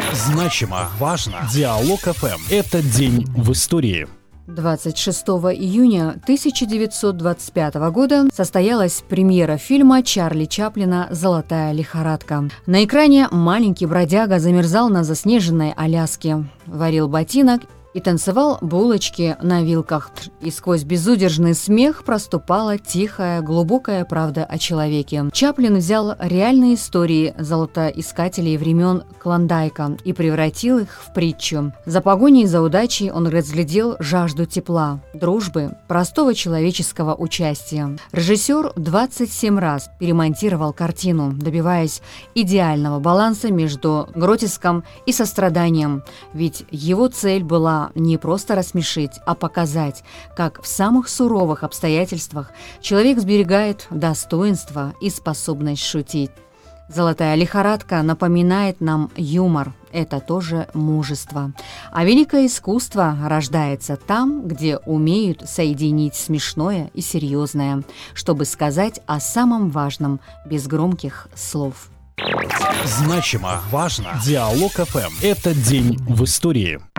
Значимо, важно. Диалог ФМ. Это день в истории. 26 июня 1925 года состоялась премьера фильма Чарли Чаплина «Золотая лихорадка». На экране маленький бродяга замерзал на заснеженной Аляске, варил ботинок и танцевал булочки на вилках. И сквозь безудержный смех проступала тихая, глубокая правда о человеке. Чаплин взял реальные истории золотоискателей времен Клондайка и превратил их в притчу. За погоней за удачей он разглядел жажду тепла, дружбы, простого человеческого участия. Режиссер 27 раз перемонтировал картину, добиваясь идеального баланса между гротеском и состраданием, ведь его цель была не просто рассмешить, а показать, как в самых суровых обстоятельствах человек сберегает достоинство и способность шутить. «Золотая лихорадка» напоминает нам юмор. Это тоже мужество. А великое искусство рождается там, где умеют соединить смешное и серьезное, чтобы сказать о самом важном без громких слов. Значимо, важно. Диалог ФМ. Это день в истории.